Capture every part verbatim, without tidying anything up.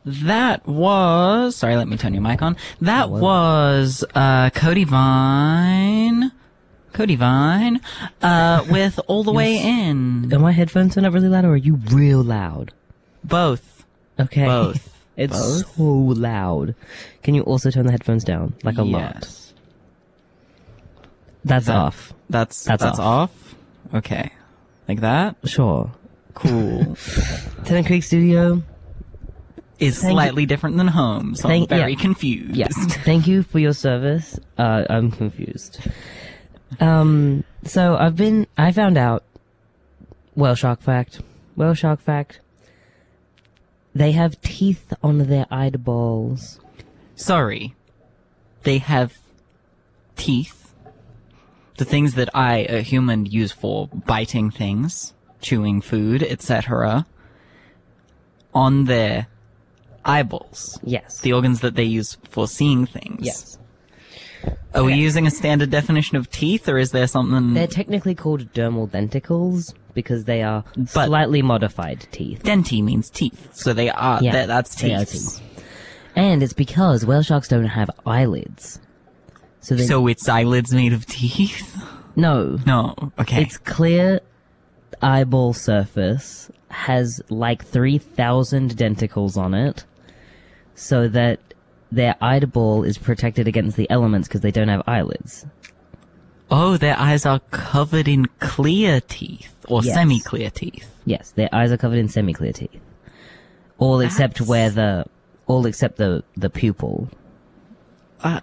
That was... Sorry, let me turn your mic on. That was uh, Cody Vine... Cody Vine, uh, with All the Way In. Are my headphones not really loud, or are you real loud? Both. Okay. Both. It's Both? so loud. Can you also turn the headphones down? Like a yes. lot. That's that, off. That's, that's, that's off. off? Okay. Like that? Sure. Cool. Tennant Creek Studio is Thank slightly you. different than home, so Thank, I'm very yeah. confused. Yes. Thank you for your service. Uh, I'm confused. Um, so I've been, I found out, whale shark fact, whale shark fact, they have teeth on their eyeballs. Sorry. They have teeth? The things that I, a human, use for biting things, chewing food, et cetera, on their eyeballs. Yes. The organs that they use for seeing things. Yes. Are okay. we using a standard definition of teeth, or is there something... They're technically called dermal denticles, because they are but slightly modified teeth. Denti means teeth, so they are... Yeah, that's teeth. teeth. And it's because whale sharks don't have eyelids. So, they... so it's eyelids made of teeth? No. No, okay. Its clear eyeball surface has like three thousand denticles on it, so that their eyeball is protected against the elements because they don't have eyelids. Oh, their eyes are covered in clear teeth, or yes. semi-clear teeth. Yes, their eyes are covered in semi-clear teeth. All That's... except where the, all except the, the pupil. Uh,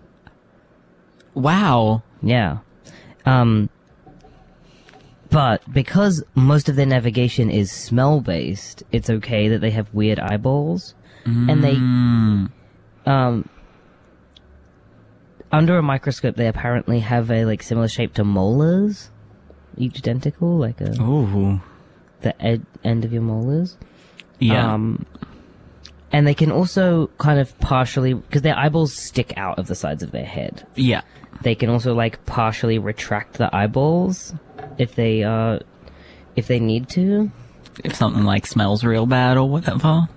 wow. Yeah. Um, but because most of their navigation is smell-based, it's okay that they have weird eyeballs, mm. and they... Um, under a microscope, they apparently have a, like, similar shape to molars. Each denticle, like a... Ooh. The ed end of your molars. Yeah. Um, and they can also kind of partially... Because their eyeballs stick out of the sides of their head. Yeah. They can also, like, partially retract the eyeballs if they, uh... if they need to. If something, like, smells real bad or whatever.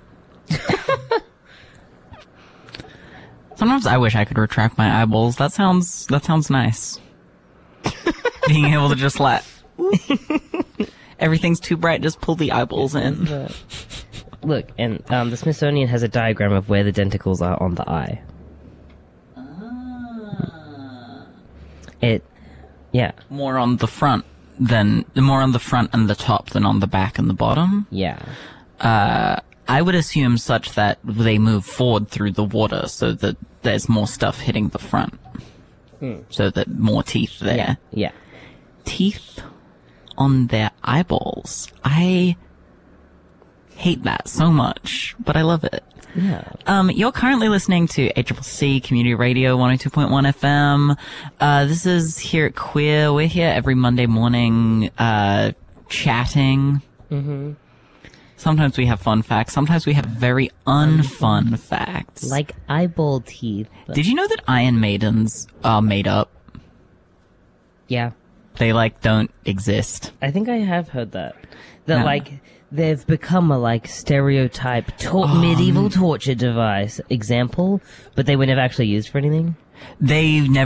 Sometimes I wish I could retract my eyeballs. That sounds, that sounds nice. Being able to just let... Everything's too bright, just pull the eyeballs in. Look, and um, the Smithsonian has a diagram of where the denticles are on the eye. Ah. It, yeah. More on the front than... More on the front and the top than on the back and the bottom. Yeah. Uh... I would assume such that they move forward through the water so that there's more stuff hitting the front. Hmm. So that more teeth there. Yeah, yeah. Teeth on their eyeballs. I hate that so much, but I love it. Yeah. Um, you're currently listening to A C C C Community Radio one oh two point one F M. Uh, this is here at Queer. We're here every Monday morning, uh, chatting. Mm-hmm. Sometimes we have fun facts. Sometimes we have very unfun facts. Like eyeball teeth. Did you know that Iron Maidens are made up? Yeah. They, like, don't exist. I think I have heard that. That, No. like, they've become a, like, stereotype tor- Um, medieval torture device example, but they were never actually used for anything. They've never